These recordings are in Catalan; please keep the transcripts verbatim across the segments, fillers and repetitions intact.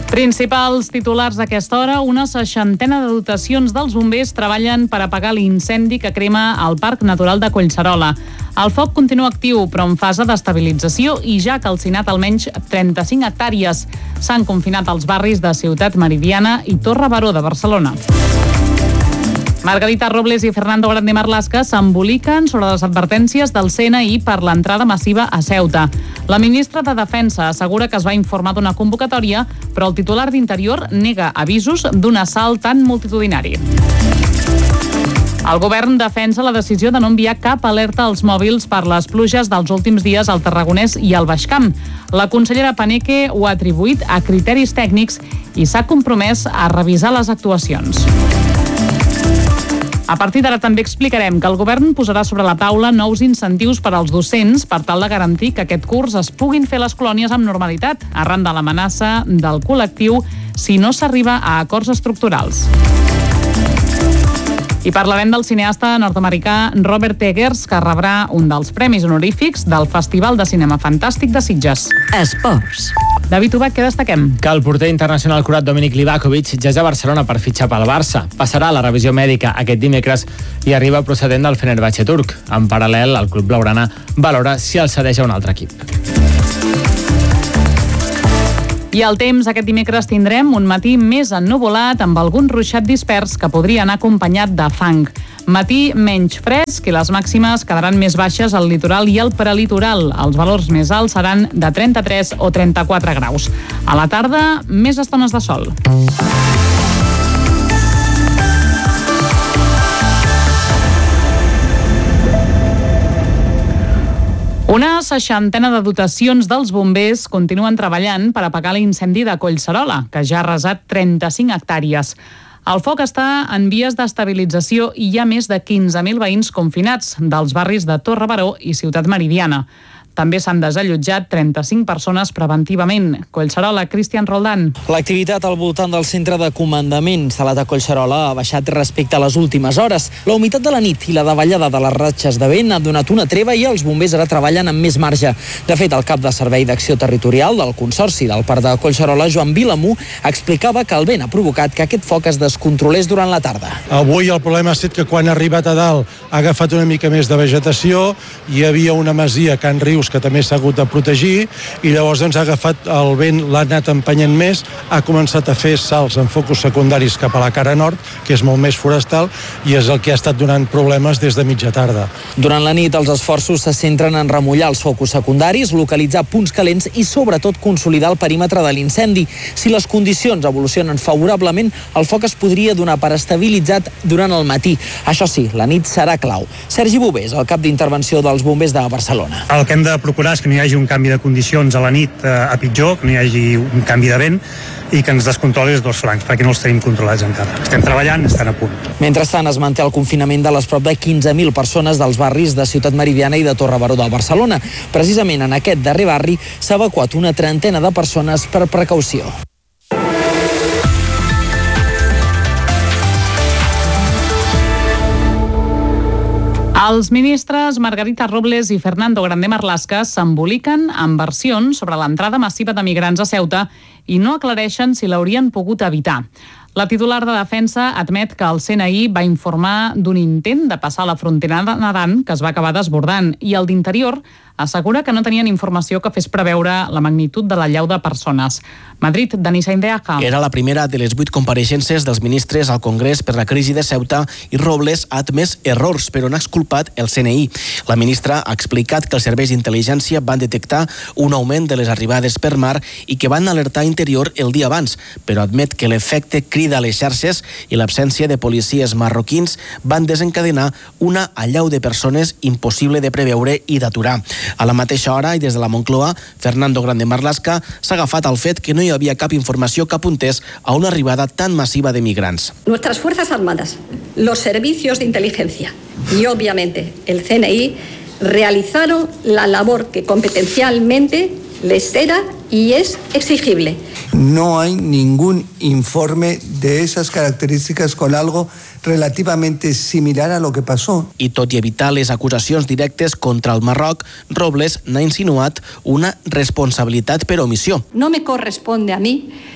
Principals titulars d'aquesta hora, una seixantena de dotacions dels bombers treballen per apagar l'incendi que crema al Parc Natural de Collserola. El foc continua actiu, però en fase d'estabilització i ja ha calcinat almenys trenta-cinc hectàrees. S'han confinat els barris de Ciutat Meridiana i Torre Baró de Barcelona. Margarita Robles i Fernando Grande Marlaska s'emboliquen sobre les advertències del C N I per l'entrada massiva a Ceuta. La ministra de Defensa assegura que es va informar d'una convocatòria, però el titular d'Interior nega avisos d'un assalt tan multitudinari. El govern defensa la decisió de no enviar cap alerta als mòbils per les pluges dels últims dies al Tarragonès i al Baix Camp. La consellera Paneque ho ha atribuït a criteris tècnics i s'ha compromès a revisar les actuacions. A partir d'ara també explicarem que el govern posarà sobre la taula nous incentius per als docents per tal de garantir que aquest curs es puguin fer les colònies amb normalitat, arran de l'amenaça del col·lectiu si no s'arriba a acords estructurals. I parlarem del cineasta nord-americà Robert Eggers, que rebrà un dels premis honorífics del Festival de Cinema Fantàstic de Sitges. Esports. David Ubach, què destaquem? Que el porter internacional croat Dominik Livakovic ja és a Barcelona per fitxar pel Barça. Passarà la revisió mèdica aquest dimecres i arriba procedent del Fenerbahçe turc. En paral·lel, el club blaugrana valora si el cedeix a un altre equip. I al temps, aquest dimecres tindrem un matí més ennuvolat amb algun ruixat dispers que podria anar acompanyat de fang. Matí menys fresc i les màximes quedaran més baixes al litoral i al prelitoral. Els valors més alts seran de trenta-tres o trenta-quatre graus. A la tarda, més estones de sol. Una seixantena de dotacions dels bombers continuen treballant per apagar l'incendi de Collserola, que ja ha arrasat trenta-cinc hectàrees. El foc està en vies d'estabilització i hi ha més de quinze mil veïns confinats dels barris de Torre Baró i Ciutat Meridiana. També s'han desallotjat trenta-cinc persones preventivament. Collserola, Cristian Roldán. L'activitat al voltant del centre de comandament instal·lat a Collserola ha baixat respecte a les últimes hores. La humitat de la nit i la davallada de les ratxes de vent ha donat una treva i els bombers ara treballen amb més marge. De fet, el cap de Servei d'Acció Territorial del Consorci del Parc de Collserola, Joan Vilamú, explicava que el vent ha provocat que aquest foc es descontrolés durant la tarda. Avui el problema ha estat que quan ha arribat a dalt ha agafat una mica més de vegetació, hi havia una masia, Can Rius, que també s'ha hagut de protegir, i llavors doncs, ha agafat el vent, l'ha anat empenyent més, ha començat a fer salts en focus secundaris cap a la cara nord, que és molt més forestal, i és el que ha estat donant problemes des de mitja tarda. Durant la nit els esforços se centren en remullar els focus secundaris, localitzar punts calents i sobretot consolidar el perímetre de l'incendi. Si les condicions evolucionen favorablement, el foc es podria donar per estabilitzat durant el matí. Això sí, la nit serà clau. Sergi Bovés, el cap d'intervenció dels bombers de Barcelona. El que hem de procurar és que no hi hagi un canvi de condicions a la nit eh, a pitjor, que no hi hagi un canvi de vent i que ens descontroli els dos flancs, perquè no els tenim controlats encara. Estem treballant, estan a punt. Mentrestant, es manté el confinament de les prop de quinze mil persones dels barris de Ciutat Meridiana i de Torre Baró de Barcelona. Precisament en aquest darrer barri s'ha evacuat una trentena de persones per precaució. Els ministres Margarita Robles i Fernando Grande Marlaska s'emboliquen amb versions sobre l'entrada massiva de migrants a Ceuta i no aclareixen si l'haurien pogut evitar. La titular de Defensa admet que el C N I va informar d'un intent de passar la frontera nedant que es va acabar desbordant i el d'Interior assegura que no tenien informació que fes preveure la magnitud de l'allau de persones. Madrid, Danisa Indeaja. Era la primera de les vuit compareixences dels ministres al Congrés per la crisi de Ceuta i Robles ha admès errors, però n'ha exculpat el C N I. La ministra ha explicat que els serveis d'intel·ligència van detectar un augment de les arribades per mar i que van alertar Interior el dia abans, però admet que l'efecte crida a les xarxes i l'absència de policies marroquins van desencadenar una allau de persones impossible de preveure i d'aturar. A la mateixa hora i des de la Moncloa, Fernando Grande Marlaska s'ha agafat al fet que no hi havia cap informació que apuntés a una arribada tan massiva de migrants. Nuestras Fuerzas Armadas, los servicios de inteligencia y obviamente el C N I realizaron la labor que competencialmente les era y es exigible. No hay ningún informe de esas características con algo relativamente similar a lo que pasó. I tot i evitar les acusacions directes contra el Marroc, Robles n'ha insinuat una responsabilitat per omissió. No me corresponde a mí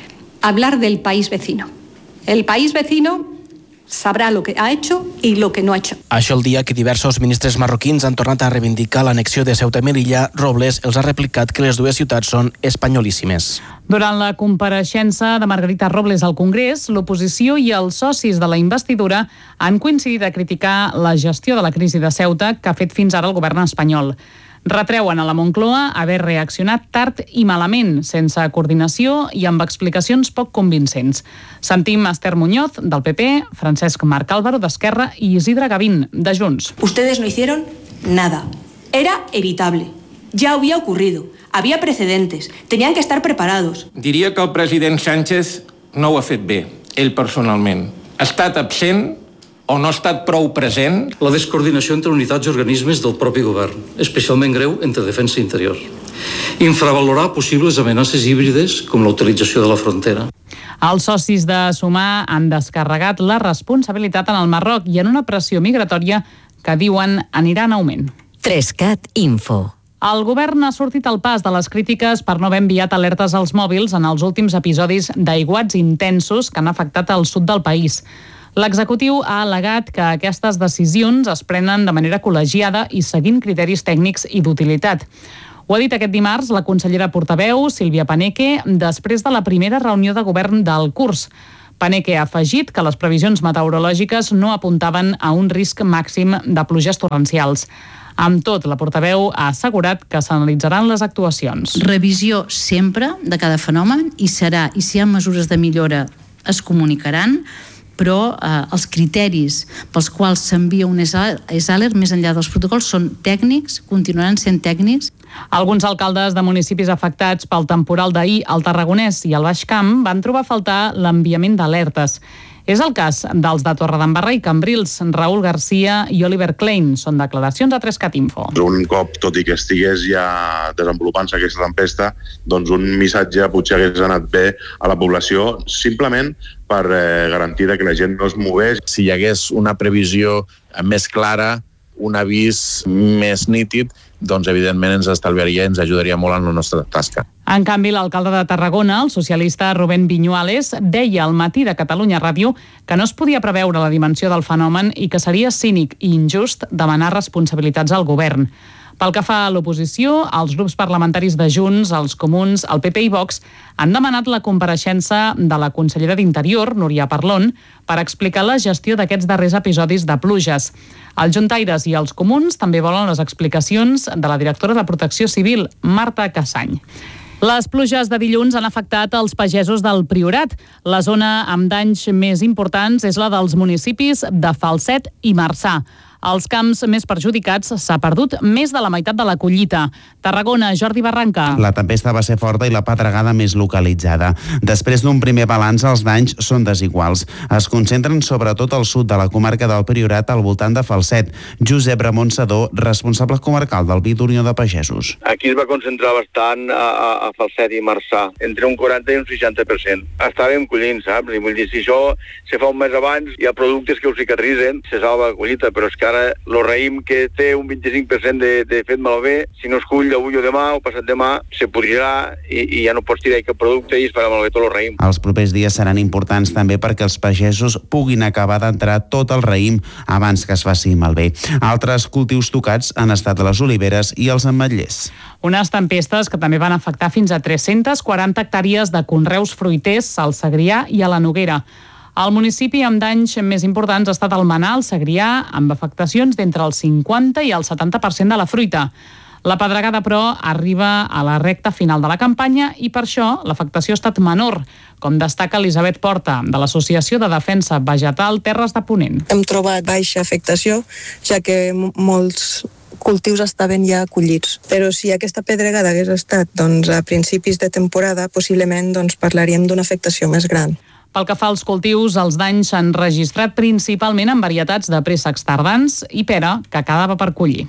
hablar del país vecino. El país vecino sabrà lo que ha hecho y lo que no ha hecho. Això el dia que diversos ministres marroquins han tornat a reivindicar l'annexió de Ceuta i Melilla, Robles els ha replicat que les dues ciutats són espanyolíssimes. Durant la compareixença de Margarita Robles al Congrés, l'oposició i els socis de la investidura han coincidit a criticar la gestió de la crisi de Ceuta que ha fet fins ara el govern espanyol. Retreuen a la Moncloa haver reaccionat tard i malament, sense coordinació i amb explicacions poc convincents. Sentim Esther Muñoz, del P P, Francesc Marc Álvaro, d'Esquerra, i Isidre Gavín, de Junts. Ustedes no hicieron nada. Era evitable. Ya había ocurrido. Había precedentes. Tenían que estar preparados. Diria que el president Sánchez no ho ha fet bé, ell personalment. Ha estat absent o no ha estat prou present. La descoordinació entre unitats i organismes del propi govern, especialment greu entre defensa i interior. Infravalorar possibles amenaces híbrides com la utilització de la frontera. Els socis de Sumar han descarregat la responsabilitat en el Marroc i en una pressió migratòria que diuen anirà en augment. tres cat Info. El govern ha sortit al pas de les crítiques per no haver enviat alertes als mòbils en els últims episodis d'aiguats intensos que han afectat el sud del país. L'executiu ha al·legat que aquestes decisions es prenen de manera col·legiada i seguint criteris tècnics i d'utilitat. Ho ha dit aquest dimarts la consellera portaveu, Sílvia Paneque, després de la primera reunió de govern del curs. Paneque ha afegit que les previsions meteorològiques no apuntaven a un risc màxim de pluges torrencials. Amb tot, la portaveu ha assegurat que s'analitzaran les actuacions. Revisió sempre de cada fenomen i serà, i si hi ha mesures de millora es comunicaran, però eh, els criteris pels quals s'envia un ESALER més enllà dels protocols són tècnics, continuaran sent tècnics. Alguns alcaldes de municipis afectats pel temporal d'ahir al Tarragonès i al Baix Camp van trobar a faltar l'enviament d'alertes. És el cas dels de Torredembarra i Cambrils, Raül Garcia i Oliver Klein. Són declaracions a tres cat Info. Un cop, tot i que estigués ja desenvolupant-se aquesta tempesta, doncs un missatge potser hagués anat bé a la població, simplement per eh, garantir que la gent no es mogués. Si hi hagués una previsió més clara, un avís més nítid, doncs evidentment ens estalviaria i ens ajudaria molt en la nostra tasca. En canvi, l'alcalde de Tarragona, el socialista Rubén Viñuales, deia al matí de Catalunya Ràdio que no es podia preveure la dimensió del fenomen i que seria cínic i injust demanar responsabilitats al govern. Pel que fa a l'oposició, els grups parlamentaris de Junts, els Comuns, el P P i Vox han demanat la compareixença de la consellera d'Interior, Núria Parlon, per explicar la gestió d'aquests darrers episodis de pluges. Els juntaires i els comuns també volen les explicacions de la directora de Protecció Civil, Marta Cassany. Les pluges de dilluns han afectat els pagesos del Priorat. La zona amb danys més importants és la dels municipis de Falset i Marçà. Als camps més perjudicats s'ha perdut més de la meitat de la collita. Tarragona, Jordi Barranca. La tempesta va ser forta i la pedregada més localitzada. Després d'un primer balanç, els danys són desiguals. Es concentren sobretot al sud de la comarca del Priorat, al voltant de Falset. Josep Ramon Sedó, responsable comarcal del B I D Unió de Pagesos. Aquí es va concentrar bastant a, a, a Falset i Marçà, entre un quaranta i un seixanta per cent. Estàvem collint, saps? I vull dir, si això se fa un mes abans, hi ha productes que ho cicatritzen, se salva la collita, però és que ara el raïm que té un vint-i-cinc per cent de, de fet malbé, si no es cull avui o demà o passat demà, se podrirà i, i ja no pots tirar cap producte i es farà malbé tot el raïm. Els propers dies seran importants també perquè els pagesos puguin acabar d'entrar tot el raïm abans que es faci malbé. Altres cultius tocats han estat les oliveres i els ametllers. Unes tempestes que també van afectar fins a tres-centes quaranta hectàrees de conreus fruiters al Segrià i a la Noguera. El municipi amb danys més importants ha estat Almenar, el Segrià, amb afectacions d'entre el cinquanta i el setanta per cent de la fruita. La pedregada, però, arriba a la recta final de la campanya i per això l'afectació ha estat menor, com destaca Elisabet Porta, de l'Associació de Defensa Vegetal Terres de Ponent. Hem trobat baixa afectació, ja que molts cultius estaven ja collits. Però si aquesta pedregada hagués estat doncs, a principis de temporada, possiblement doncs, parlaríem d'una afectació més gran. Pel que fa als cultius, els danys s'han registrat principalment en varietats de préssecs tardans i pera, que quedava per collir.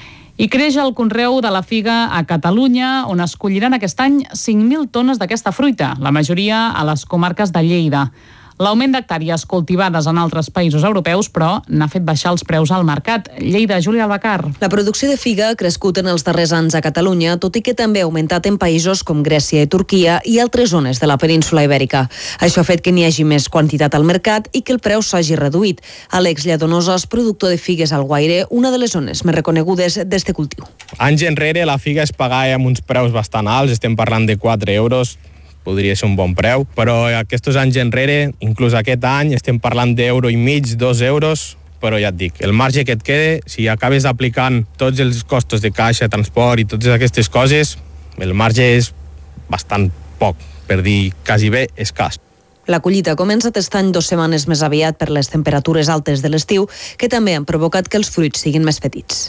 I creix el conreu de la figa a Catalunya, on es colliran aquest any cinc mil tones d'aquesta fruita, la majoria a les comarques de Lleida. L'augment d'hectàrees cultivades en altres països europeus, però, n'ha fet baixar els preus al mercat. Lleida, Júlia Albacar. La producció de figa ha crescut en els darrers anys a Catalunya, tot i que també ha augmentat en països com Grècia i Turquia i altres zones de la península Ibèrica. Això ha fet que n'hi hagi més quantitat al mercat i que el preu s'hagi reduït. Àlex Lladonosa és productor de figues al Guaire, una de les zones més reconegudes d'este cultiu. Anys enrere la figa es pagava amb uns preus bastant alts, estem parlant de quatre euros, podria ser un bon preu, però aquests anys enrere, inclús aquest any, estem parlant d'euro i mig, dos euros, però ja et dic, el marge que et quede, si acabes aplicant tots els costos de caixa, transport i totes aquestes coses, el marge és bastant poc, per dir quasi bé escàs. La collita comença aquest any dos setmanes més aviat per les temperatures altes de l'estiu, que també han provocat que els fruits siguin més petits.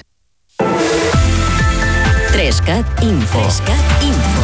Trescat Info. Trescat Info.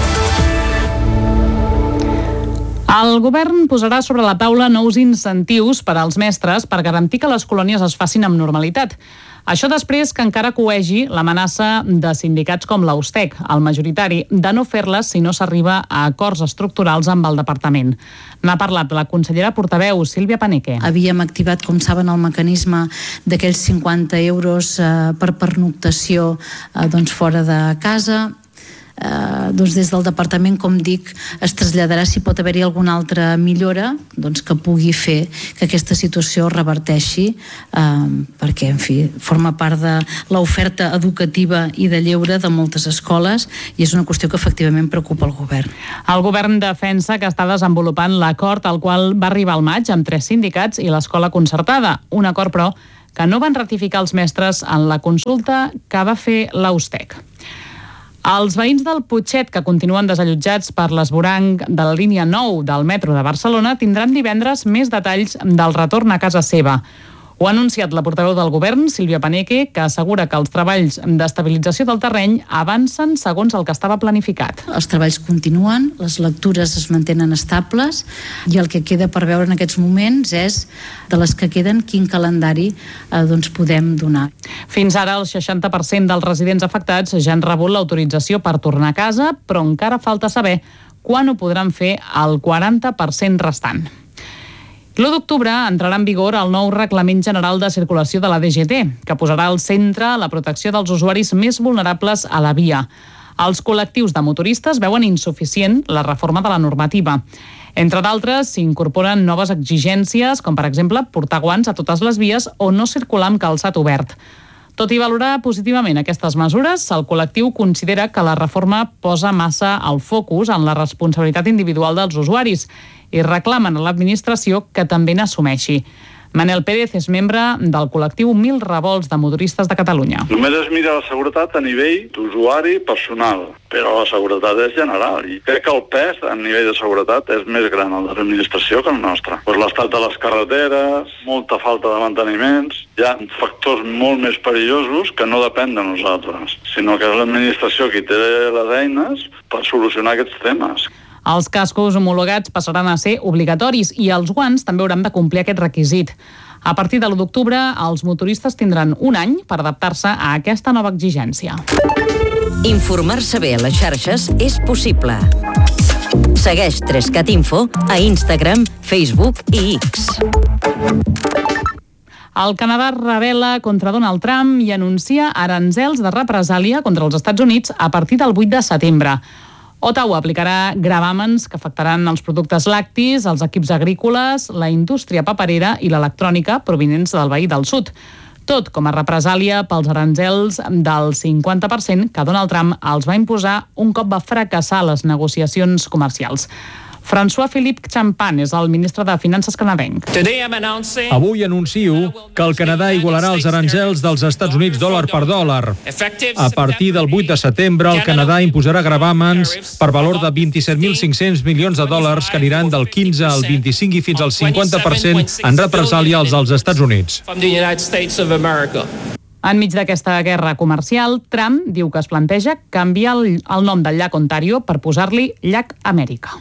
El govern posarà sobre la taula nous incentius per als mestres per garantir que les colònies es facin amb normalitat. Això després que encara coegi l'amenaça de sindicats com l'Austec, el majoritari, de no fer-les si no s'arriba a acords estructurals amb el departament. N'ha parlat la consellera portaveu, Sílvia Paneque. Havíem activat, com saben, el mecanisme d'aquells cinquanta euros eh, per pernoctació eh, doncs fora de casa. Eh, doncs des del departament, com dic, es traslladarà si pot haver-hi alguna altra millora doncs que pugui fer que aquesta situació reverteixi, eh, perquè, en fi, forma part de l'oferta educativa i de lleure de moltes escoles i és una qüestió que efectivament preocupa el govern. El govern defensa que està desenvolupant l'acord al qual va arribar al maig amb tres sindicats i l'escola concertada, un acord, però, que no van ratificar els mestres en la consulta que va fer l'Austec. Els veïns del Putxet, que continuen desallotjats per l'esvoranc de la línia nou del metro de Barcelona, tindran divendres més detalls del retorn a casa seva. Ho ha anunciat la portaveu del govern, Sílvia Paneque, que assegura que els treballs d'estabilització del terreny avancen segons el que estava planificat. Els treballs continuen, les lectures es mantenen estables i el que queda per veure en aquests moments és, de les que queden, quin calendari eh, doncs podem donar. Fins ara, el seixanta per cent dels residents afectats ja han rebut l'autorització per tornar a casa, però encara falta saber quan ho podran fer el quaranta per cent restant. L'u d'octubre entrarà en vigor el nou Reglament General de Circulació de la D G T, que posarà al centre la protecció dels usuaris més vulnerables a la via. Els col·lectius de motoristes veuen insuficient la reforma de la normativa. Entre d'altres, s'incorporen noves exigències, com per exemple portar guants a totes les vies o no circular amb calçat obert. Tot i valorar positivament aquestes mesures, el col·lectiu considera que la reforma posa massa el focus en la responsabilitat individual dels usuaris i reclamen a l'administració que també n'assumeixi. Manel Pérez és membre del col·lectiu Mil Revolts de Motoristes de Catalunya. Només es mira la seguretat a nivell d'usuari personal, però la seguretat és general i crec que el pes a nivell de seguretat és més gran el de l'administració que el nostre. Pues l'estat de les carreteres, molta falta de manteniments, hi ha factors molt més perillosos que no depèn de nosaltres, sinó que és l'administració qui té les eines per solucionar aquests temes. Els cascos homologats passaran a ser obligatoris i els guants també hauran de complir aquest requisit. A partir de l'u d'octubre, els motoristes tindran un any per adaptar-se a aquesta nova exigència. Informar-se bé a les xarxes és possible. Segueix Trescat Info a Instagram, Facebook i X. El Canadà rebel·la contra Donald Trump i anuncia aranzels de represàlia contra els Estats Units a partir del vuit de setembre. Ottawa aplicarà gravàmens que afectaran els productes lactis, els equips agrícoles, la indústria paperera i l'electrònica provinents del veí del sud. Tot com a represàlia pels aranzels del cinquanta per cent que Donald Trump els va imposar un cop va fracassar les negociacions comercials. François-Philippe Champagne és el ministre de Finances canadenc. Avui anuncio que el Canadà igualarà els aranzels dels Estats Units dòlar per dòlar. A partir del vuit de setembre, el Canadà imposarà gravàmens per valor de vint-i-set mil cinc-cents milions de dòlars que aniran del quinze al vint-i-cinc i fins al cinquanta per cent en represàlia als dels Estats Units. Enmig d'aquesta guerra comercial, Trump diu que es planteja canviar el, el nom del llac Ontario per posar-li llac Amèrica.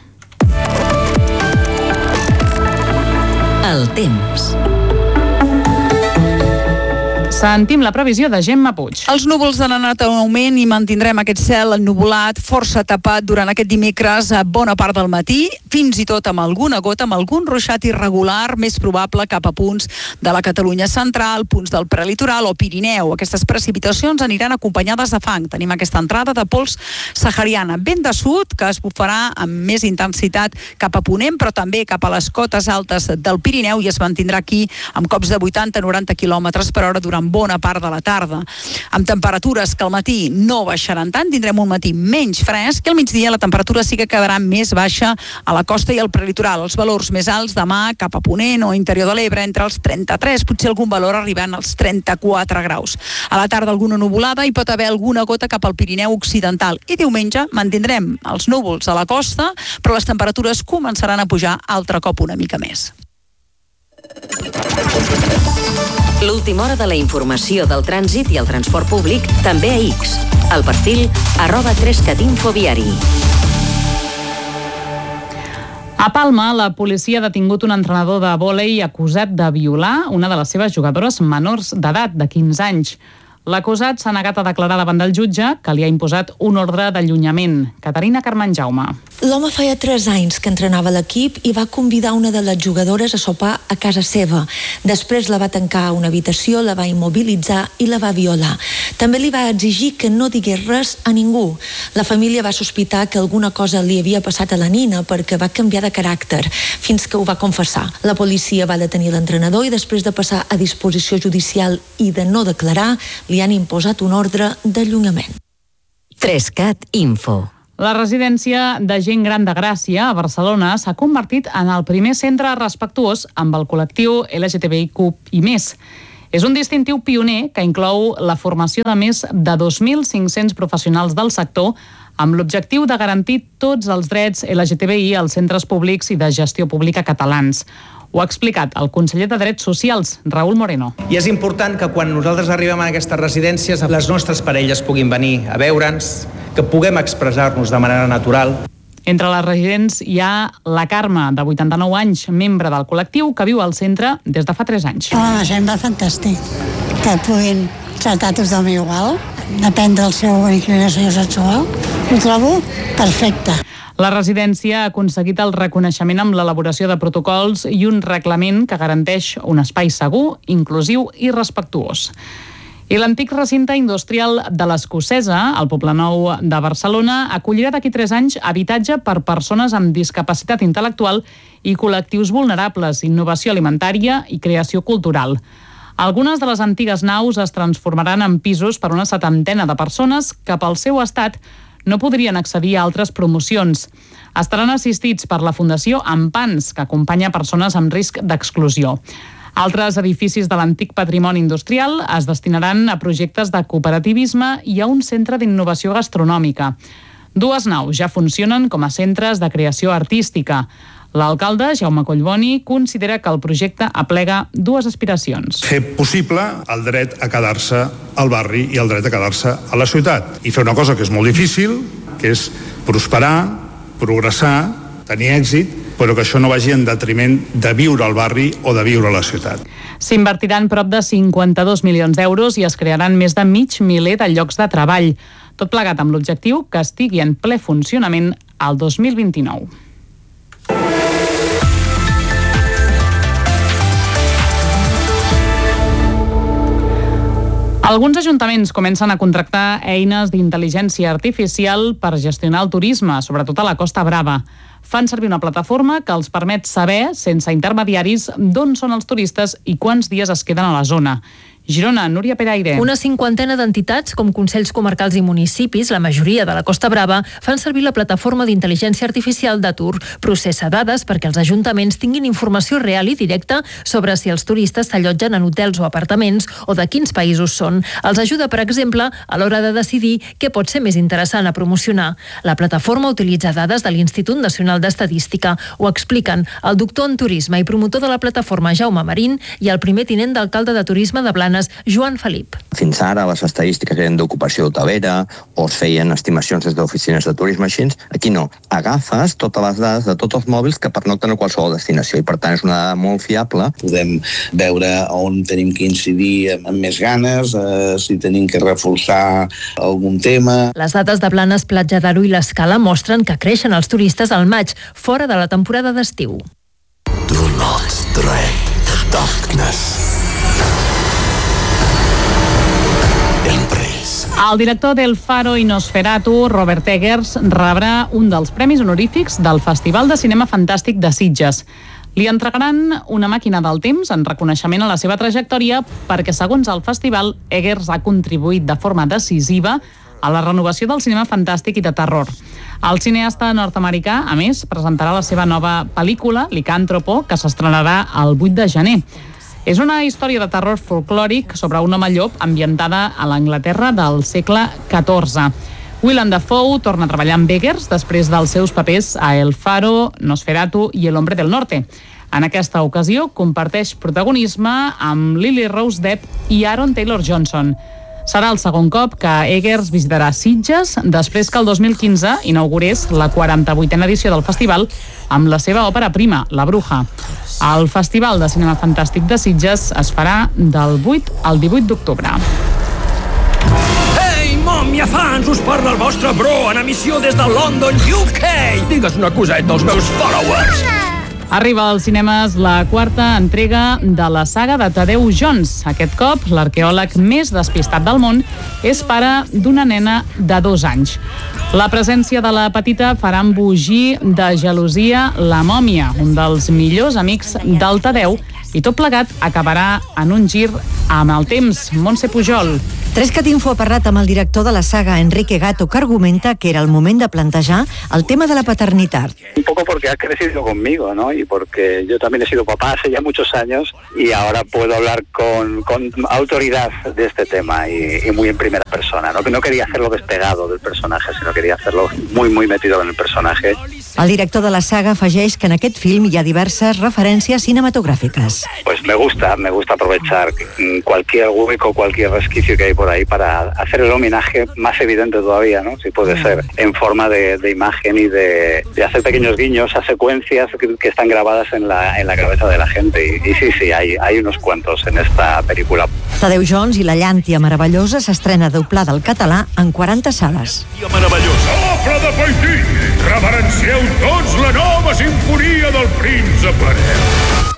El temps. Sentim la previsió de Gemma Puig. Els núvols han anat en augment i mantindrem aquest cel ennuvolat, força tapat durant aquest dimecres a bona part del matí, fins i tot amb alguna gota, amb algun ruixat irregular, més probable cap a punts de la Catalunya central, punts del prelitoral o Pirineu. Aquestes precipitacions aniran acompanyades de fang. Tenim aquesta entrada de pols sahariana, vent de sud, que es bufarà amb més intensitat cap a Ponent, però també cap a les cotes altes del Pirineu i es mantindrà aquí amb cops de vuitanta a noranta quilòmetres per hora durant bona part de la tarda. Amb temperatures que al matí no baixaran tant, tindrem un matí menys fresc i al migdia la temperatura sí que quedarà més baixa a la costa i al prelitoral. Els valors més alts demà cap a Ponent o interior de l'Ebre entre els trenta-tres, potser algun valor arribant als trenta-quatre graus. A la tarda alguna nuvolada i pot haver alguna gota cap al Pirineu occidental. I diumenge mantindrem els núvols a la costa, però les temperatures començaran a pujar altre cop una mica més. L'última hora de la informació del trànsit i el transport públic també a X. El perfil arroba tres cat info viari. A Palma, la policia ha detingut un entrenador de vòlei acusat de violar una de les seves jugadores menors d'edat, de quinze anys. L'acusat s'ha negat a declarar davant del jutge, que li ha imposat un ordre d'allunyament. Caterina Carmen Jaume. L'home feia tres anys que entrenava l'equip i va convidar una de les jugadores a sopar a casa seva. Després la va tancar a una habitació, la va immobilitzar i la va violar. També li va exigir que no digués res a ningú. La família va sospitar que alguna cosa li havia passat a la nina perquè va canviar de caràcter, fins que ho va confessar. La policia va detenir l'entrenador i després de passar a disposició judicial i de no declarar, li han imposat un ordre d'allunyament. tres cat info. La residència de gent gran de Gràcia, a Barcelona, s'ha convertit en el primer centre respectuós amb el col·lectiu L G T B I Q i més. És un distintiu pioner que inclou la formació de més de dos mil cinc-cents professionals del sector amb l'objectiu de garantir tots els drets L G T B I als centres públics i de gestió pública catalans. Ho ha explicat el conseller de Drets Socials, Raül Moreno. I és important que quan nosaltres arribem a aquestes residències les nostres parelles puguin venir a veure'ns, que puguem expressar-nos de manera natural. Entre les residents hi ha la Carme, de vuitanta-nou anys, membre del col·lectiu, que viu al centre des de fa tres anys. Home, sembla fantàstic que puguin tractar tothom igual, depèn de la seva inclinació sexual. Ho trobo perfecte. La residència ha aconseguit el reconeixement amb l'elaboració de protocols i un reglament que garanteix un espai segur, inclusiu i respectuós. I l'antic recinte industrial de l'Escocesa, al Poblenou de Barcelona, acollirà d'aquí tres anys habitatge per persones amb discapacitat intel·lectual i col·lectius vulnerables, innovació alimentària i creació cultural. Algunes de les antigues naus es transformaran en pisos per una setantena de persones que pel seu estat no podrien accedir a altres promocions. Estaran assistits per la Fundació Ampans, que acompanya persones amb risc d'exclusió. Altres edificis de l'antic patrimoni industrial es destinaran a projectes de cooperativisme i a un centre d'innovació gastronòmica. Dues naus ja funcionen com a centres de creació artística. L'alcalde, Jaume Collboni, considera que el projecte aplega dues aspiracions. Fer possible el dret a quedar-se al barri i el dret a quedar-se a la ciutat. I fer una cosa que és molt difícil, que és prosperar, progressar, tenir èxit, però que això no vagi en detriment de viure al barri o de viure a la ciutat. S'invertiran prop de cinquanta-dos milions d'euros i es crearan més de mig miler de llocs de treball. Tot plegat amb l'objectiu que estigui en ple funcionament al dos mil vint-i-nou. Alguns ajuntaments comencen a contractar eines d'intel·ligència artificial per gestionar el turisme, sobretot a la Costa Brava. Fan servir una plataforma que els permet saber, sense intermediaris, d'on són els turistes i quants dies es queden a la zona. Girona, Núria Peraire. Una cinquantena d'entitats, com consells comarcals i municipis, la majoria de la Costa Brava, fan servir la plataforma d'intel·ligència artificial d'Atur. Processa dades perquè els ajuntaments tinguin informació real i directa sobre si els turistes s'allotgen en hotels o apartaments o de quins països són. Els ajuda, per exemple, a l'hora de decidir què pot ser més interessant a promocionar. La plataforma utilitza dades de l'Institut Nacional d'Estadística. Ho expliquen el doctor en turisme i promotor de la plataforma Jaume Marín i el primer tinent d'alcalde de turisme de Blanes, persones. Joan Felip. Fins ara les estadístiques eren d'ocupació hotelera o es feien estimacions des d'oficines de turisme així. Aquí no. Agafes totes les dades de tots els mòbils que pernocten a qualsevol destinació i per tant és una dada molt fiable. Podem veure on tenim que incidir amb més ganes, eh, si tenim que reforçar algun tema. Les dades de Blanes, Platja d'Aro i l'Escala mostren que creixen els turistes al maig, fora de la temporada d'estiu. Do not dread the darkness. El director del Faro i Nosferatu, Robert Eggers, rebrà un dels premis honorífics del Festival de Cinema Fantàstic de Sitges. Li entregaran una màquina del temps en reconeixement a la seva trajectòria perquè, segons el festival, Eggers ha contribuït de forma decisiva a la renovació del cinema fantàstic i de terror. El cineasta nord-americà, a més, presentarà la seva nova pel·lícula, Licàntropo, que s'estrenarà el vuit de gener. És una història de terror folclòric sobre un home llop ambientada a l'Anglaterra del segle catorze. Willem Dafoe torna a treballar amb Eggers després dels seus papers a El Faro, Nosferatu i El Hombre del Norte. En aquesta ocasió comparteix protagonisme amb Lily Rose Depp i Aaron Taylor-Johnson. Serà el segon cop que Eggers visitarà Sitges després que el dos mil quinze inaugurés la quaranta-vuitena edició del festival amb la seva òpera prima, La Bruja. El Festival de Cinema Fantàstic de Sitges es farà del vuit al divuit d'octubre. Ei, Mòmia Fans! Us parla el vostre bro en emissió des de London, U K! Digues una coseta als meus followers! Arriba als cinemes la quarta entrega de la saga de Tadeu Jones. Aquest cop, l'arqueòleg més despistat del món és pare d'una nena de dos anys. La presència de la petita farà embogir de gelosia la mòmia, un dels millors amics del Tadeu, i tot plegat acabarà en un gir amb el temps. Montse Pujol. Trescat Info ha parlat amb el director de la saga, Enrique Gato, que argumenta que era el moment de plantejar el tema de la paternitat. Un poco porque ha crecido conmigo, ¿no? Y porque yo también he sido papá hace ya muchos años y ahora puedo hablar con, con autoridad de este tema y, y muy en primera persona, ¿no? Que no quería hacerlo despegado del personaje, sino quería hacerlo muy, muy metido en el personaje. El director de la saga afegeix que en aquest film hi ha diverses referències cinematogràfiques. Pues me gusta, me gusta aprovechar cualquier hueco, cualquier resquicio que hay por ahí para hacer el homenaje más evidente todavía, ¿no? Si puede ser, en forma de, de imagen y de, de hacer pequeños guiños a secuencias que, que están grabadas en la, en la cabeza de la gente. Y, y sí, sí, hay, hay unos cuantos en esta película. Tadeu Jones i la llàntia meravellosa s'estrena doblada al català en quaranta sales. Meravellosa! Sopra de Paití! Reverencieu tots la nova sinfonia del príncep Hereu!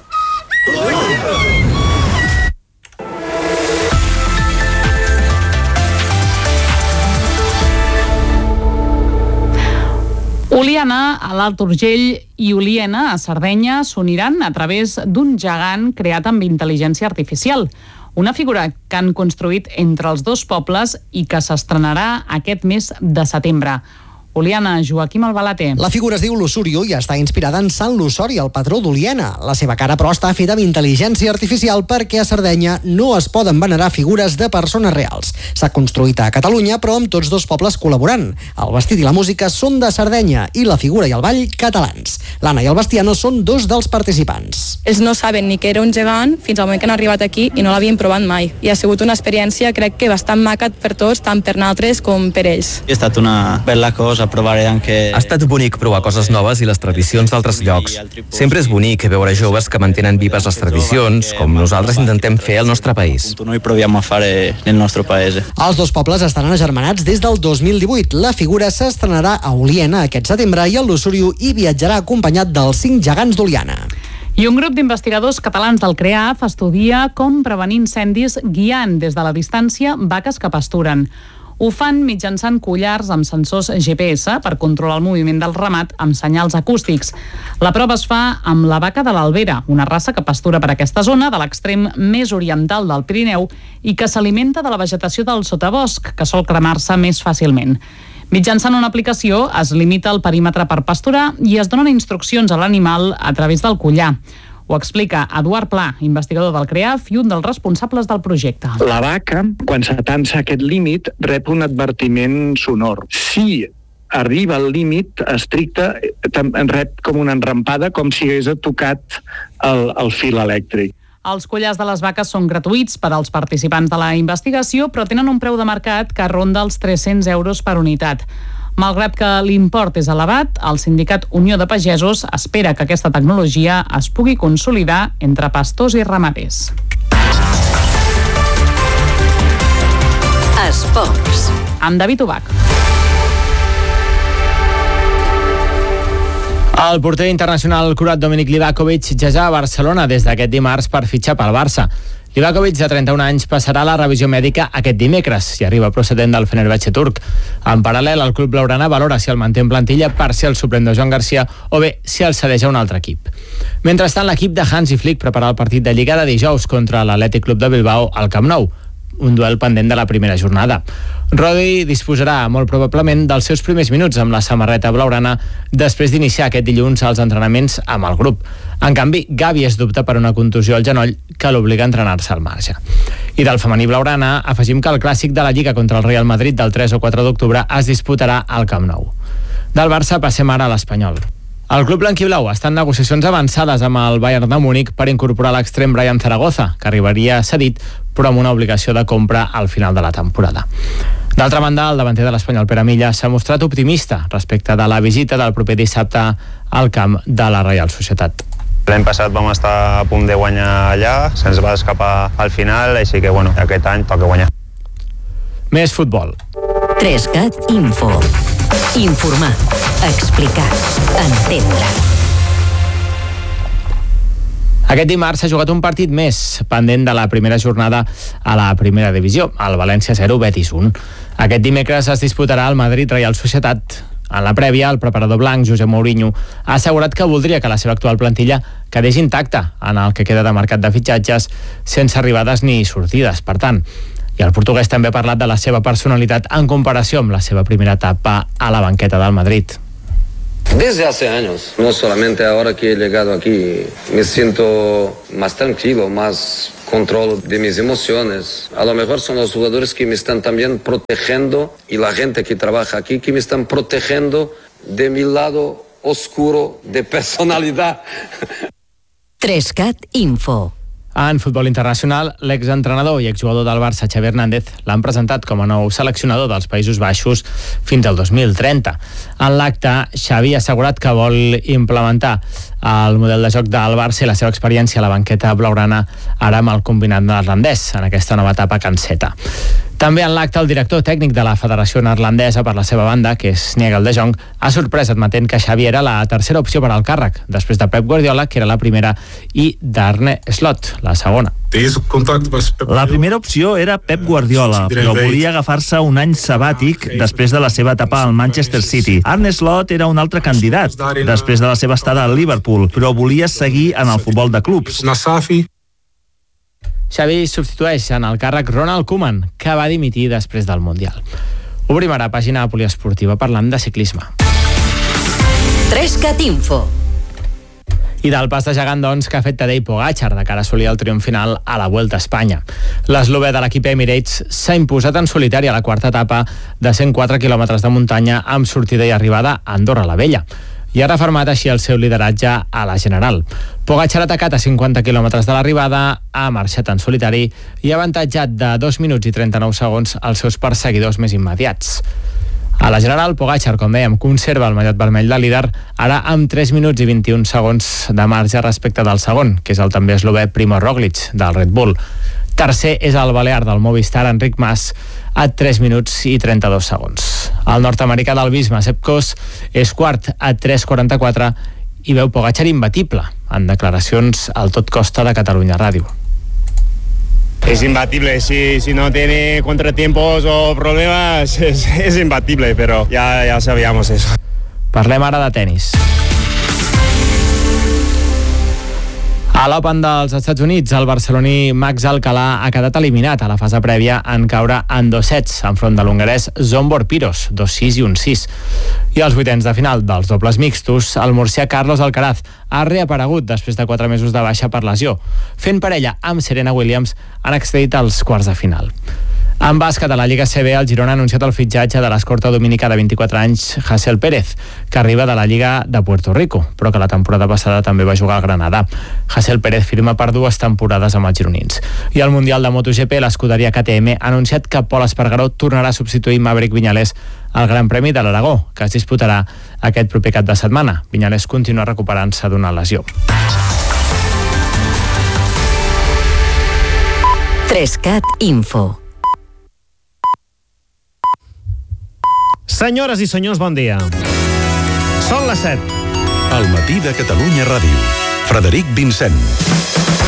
Oliana, a l'Alt Urgell, i Oliena, a Sardenya, s'uniran a través d'un gegant creat amb intel·ligència artificial. Una figura que han construït entre els dos pobles i que s'estrenarà aquest mes de setembre. Oliana, Joaquim Albalater. La figura es diu Lusurio i està inspirada en Sant Lusori, el patró d'Oliena. La seva cara, però, està feta amb intel·ligència artificial perquè a Sardenya no es poden venerar figures de persones reals. S'ha construït a Catalunya, però amb tots dos pobles col·laborant. El vestit i la música són de Sardenya i la figura i el ball catalans. L'Anna i el Bastiano són dos dels participants. Ells no saben ni que era un gegant fins al moment que han arribat aquí i no l'havien provat mai. I ha sigut una experiència, crec que bastant maca per tots, tant per nosaltres com per ells. Ha estat una bella cosa provar anche... Ha estat bonic provar coses noves i les tradicions d'altres llocs. Sempre és bonic veure joves que mantenen vives les tradicions, com nosaltres intentem fer al nostre país. Noi proviamo a fare nel nostre paese. Els dos pobles estaran agermanats des del dos mil divuit. La figura s'estrenarà a Oliena aquest setembre i el Lusurio hi viatjarà acompanyat dels cinc gegants d'Oliana. I un grup d'investigadors catalans del CREAF estudia com prevenir incendis guiant des de la distància vaques que pasturen. Ho fan mitjançant collars amb sensors G P S per controlar el moviment del ramat amb senyals acústics. La prova es fa amb la vaca de l'Albera, una raça que pastura per aquesta zona de l'extrem més oriental del Pirineu i que s'alimenta de la vegetació del sotabosc, que sol cremar-se més fàcilment. Mitjançant una aplicació es limita el perímetre per pasturar i es donen instruccions a l'animal a través del collar. Ho explica Eduard Pla, investigador del CREAF i un dels responsables del projecte. La vaca, quan s'atansa aquest límit, rep un advertiment sonor. Si arriba al límit estricte, rep com una enrampada, com si hagués tocat el, el fil elèctric. Els collars de les vaques són gratuïts per als participants de la investigació, però tenen un preu de mercat que ronda els tres-cents euros per unitat. Malgrat que l'import és elevat, el sindicat Unió de Pagesos espera que aquesta tecnologia es pugui consolidar entre pastors i ramaders. Esports. Amb David Ubach. El porter internacional croat Dominik Livakovic ja ja a Barcelona des d'aquest dimarts per fitxar pel Barça. Livakovic, de trenta-un anys, passarà la revisió mèdica aquest dimecres i arriba procedent del Fenerbahçe turc. En paral·lel, el club blaugrana valora si el manté en plantilla per ser el suplent de Joan Garcia o bé si el cedeix a un altre equip. Mentrestant, l'equip de Hansi Flick prepara el partit de Lliga de dijous contra l'Atlètic Club de Bilbao al Camp Nou, un duel pendent de la primera jornada. Rodri disposarà molt probablement dels seus primers minuts amb la samarreta blaugrana després d'iniciar aquest dilluns els entrenaments amb el grup. En canvi, Gavi es dubta per una contusió al genoll que l'obliga a entrenar-se al marge. I del femení blaugrana afegim que el clàssic de la Lliga contra el Real Madrid del tres o quatre d'octubre es disputarà al Camp Nou. Del Barça passem ara a l'Espanyol. El club blanquiblau està en negociacions avançades amb el Bayern de Múnich per incorporar l'extrem Brian Zaragoza, que arribaria cedit, però amb una obligació de compra al final de la temporada. D'altra banda, el davanter de l'Espanyol, Pere Milla, s'ha mostrat optimista respecte de la visita del proper dissabte al camp de la Reial Societat. L'any passat vam estar a punt de guanyar allà, se'ns va escapar al final, així que bueno, aquest any toca guanyar. Més futbol. tres cat Info. Informar, explicar, entendre. Aquest dimarts s'ha jugat un partit més pendent de la primera jornada a la primera divisió, el València zero, Betis un. Aquest dimecres es disputarà el Madrid-Reial Societat. En la prèvia, el preparador blanc, José Mourinho, ha assegurat que voldria que la seva actual plantilla quedés intacta en el que queda de mercat de fitxatges sense arribades ni sortides, per tant. I el portuguès també ha parlat de la seva personalitat en comparació amb la seva primera etapa a la banqueta del Madrid. Desde hace años, no solamente ahora que he llegado aquí, me siento más tranquilo, más control de mis emociones. A lo mejor son los jugadores que me están también protegiendo y la gente que trabaja aquí que me están protegiendo de mi lado oscuro de personalidad. tres cat Info. En futbol internacional, l'exentrenador i exjugador del Barça, Xavi Hernández, l'han presentat com a nou seleccionador dels Països Baixos fins al dos mil trenta. En l'acte, Xavi ha assegurat que vol implementar el model de joc del Barça i la seva experiència a la banqueta blaugrana ara amb el combinat neerlandès en aquesta nova etapa que enceta. També en l'acte, el director tècnic de la Federació Neerlandesa, per la seva banda, que és Nigel de Jong, ha sorprès admetent que Xavi era la tercera opció per al càrrec, després de Pep Guardiola, que era la primera, i d'Arne Slot, la segona. La primera opció era Pep Guardiola, però volia agafar-se un any sabàtic després de la seva etapa al Manchester City. Arne Slot era un altre candidat, després de la seva estada al Liverpool, però volia seguir en el futbol de clubs. Xavi substitueix en el càrrec Ronald Koeman, que va dimitir després del Mundial. Obrim ara pàgina poliesportiva parlant de ciclisme. tres cat Info. I del pas de gegant, doncs, que ha fet Tadej Pogačar de cara a assolir el triomf final a la Vuelta a Espanya. L'eslovè de l'equip Emirates s'ha imposat en solitari a la quarta etapa de cent quatre quilòmetres de muntanya amb sortida i arribada a Andorra la Vella, i ha refermat així el seu lideratge a la general. Pogačar ha atacat a cinquanta quilòmetres de l'arribada, ha marxat en solitari i ha avantatjat de dos minuts i trenta-nou segons als seus perseguidors més immediats. A la general, Pogačar, com dèiem, conserva el mallot vermell de líder, ara amb tres minuts i vint-i-un segons de marge respecte del segon, que és el també eslovè Primo Roglic, del Red Bull. Tercer és el balear del Movistar, Enric Mas, a tres minuts i trenta-dos segons. El nord-americà del Visma, Sepp Kuss, és quart a tres quaranta-quatre i veu Pogačar imbatible en declaracions al Tot Costa de Catalunya Ràdio. Es imbatible, si, si no tiene contratiempos o problemas es, es imbatible, pero ya, ya sabíamos eso. Parlem ara de tenis. A l'Open dels Estats Units, el barceloní Max Alcalá ha quedat eliminat a la fase prèvia en caure en dos sets enfront de l'hongarès Zsombor Piros, dos sis i un sis. I als vuitens de final dels dobles mixtos, el murcià Carlos Alcaraz ha reaparegut després de quatre mesos de baixa per lesió. Fent parella amb Serena Williams, han accedit als quarts de final. En bàsquet, a la Lliga C B, el Girona ha anunciat el fitxatge de l'escorta dominica de vint-i-quatre anys, Hasél Pérez, que arriba de la Lliga de Puerto Rico, però que la temporada passada també va jugar al Granada. Hasél Pérez firma per dues temporades amb els gironins. I al Mundial de MotoGP, l'escuderia K T M ha anunciat que Pol Espargaró tornarà a substituir Maverick Viñales al Gran Premi de l'Aragó, que es disputarà aquest proper cap de setmana. Viñales continua recuperant-se d'una lesió. Trescat Info. Senyores i senyors, bon dia. Són les set. Al matí de Catalunya Ràdio. Frederic Vincent.